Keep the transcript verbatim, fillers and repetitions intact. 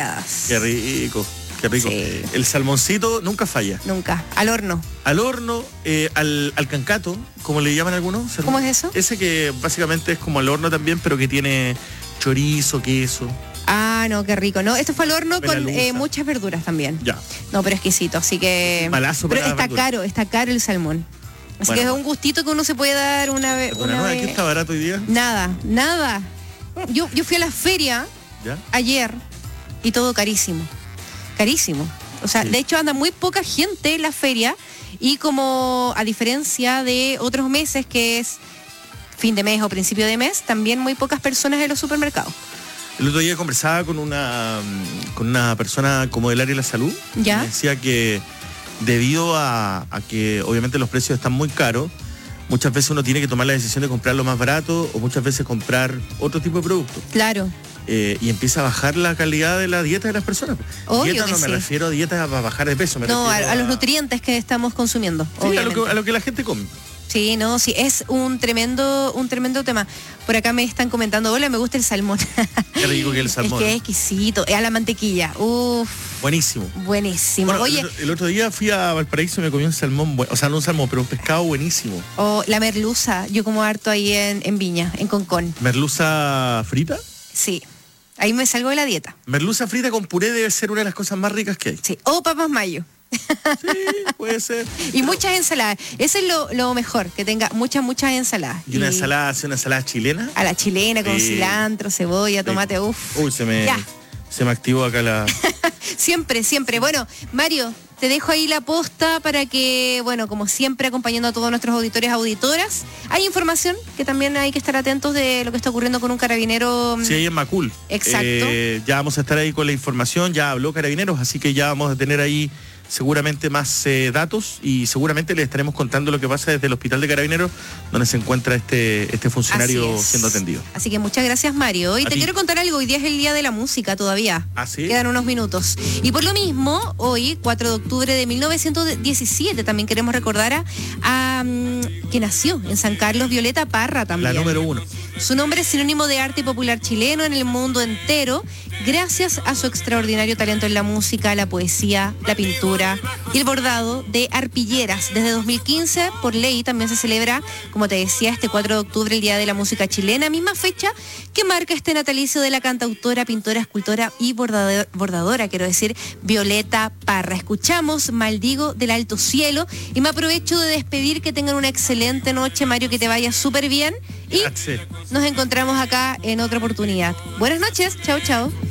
ensaladas. Qué rico, qué rico. Sí. El salmoncito nunca falla. Nunca, al horno. Al horno, eh, al, al cancato, como le llaman algunos. ¿Cómo es eso? Ese que básicamente es como al horno también, pero que tiene chorizo, queso. Ah, no, qué rico. No, esto fue al horno con Menaluza. eh, muchas verduras también. Ya. No, pero exquisito, así que... Malazo pero para está verduras. caro, está caro el salmón. Así Bueno, que es un gustito que uno se puede dar una vez. Perdona, Una ¿no? vez... ¿Aquí está barato hoy día? Nada, nada. Yo, yo fui a la feria ¿Ya? ayer y todo carísimo. Carísimo. O sea, Sí. de hecho anda muy poca gente en la feria y como a diferencia de otros meses que es fin de mes o principio de mes, también muy pocas personas en los supermercados. El otro día conversaba con una, con una persona como del área de la salud. ¿Ya? Me decía que debido a, a que obviamente los precios están muy caros, muchas veces uno tiene que tomar la decisión de comprar lo más barato o muchas veces comprar otro tipo de producto. Claro. Eh, y empieza a bajar la calidad de la dieta de las personas. Obvio dieta que no me sí. refiero a dieta para bajar de peso, me No, a, refiero a los nutrientes que estamos consumiendo. Sí, a lo, obviamente. que, a lo que la gente come. Sí, no, sí, es un tremendo, un tremendo tema. Por acá me están comentando, hola, me gusta el salmón. Qué rico que el salmón. Es que es exquisito, es a la mantequilla. Uf, Buenísimo. buenísimo. Bueno, Oye, el, el otro día fui a Valparaíso y me comí un salmón, bu- o sea, no un salmón, pero un pescado buenísimo. o la merluza, yo como harto ahí en, en Viña, en Concón. Merluza frita. Sí, ahí me salgo de la dieta. Merluza frita con puré debe ser una de las cosas más ricas que hay. Sí, o papas mayo. Sí, puede ser. Y muchas ensaladas. Eso es lo, lo mejor, que tenga muchas, muchas ensaladas. Y una ensalada, así una ensalada chilena. A la chilena con Sí. cilantro, cebolla, tomate, uff. Uy, se me, Ya. se me activó acá la... Siempre, siempre. Bueno, Mario, te dejo ahí la posta para que, bueno, como siempre, acompañando a todos nuestros auditores, auditoras. Hay información que también hay que estar atentos de lo que está ocurriendo con un carabinero. Sí, ahí en Macul. Exacto. Eh, ya vamos a estar ahí con la información, ya habló Carabineros, así que ya vamos a tener ahí seguramente más eh, datos y seguramente les estaremos contando lo que pasa desde el Hospital de Carabineros, donde se encuentra este, este funcionario Así es. siendo atendido. Así que muchas gracias, Mario. Y A te ti. quiero contar algo, hoy día es el Día de la Música todavía. ¿Ah, sí? Quedan unos minutos. Y por lo mismo, hoy, cuatro de octubre de mil novecientos diecisiete, también queremos recordar a, a, mm, que nació en San Carlos Violeta Parra también. La número uno. Su nombre es sinónimo de arte popular chileno en el mundo entero, gracias a su extraordinario talento en la música, la poesía, la pintura y el bordado de arpilleras. Desde dos mil quince, por ley, también se celebra, como te decía, este cuatro de octubre, el Día de la Música Chilena, misma fecha que marca este natalicio de la cantautora, pintora, escultora y bordador- bordadora, quiero decir, Violeta Parra. Escuchamos Maldigo del Alto Cielo y me aprovecho de despedir, que tengan una excelente noche, Mario, que te vaya súper bien y Gracias. nos encontramos acá en otra oportunidad. Buenas noches, chao, chao.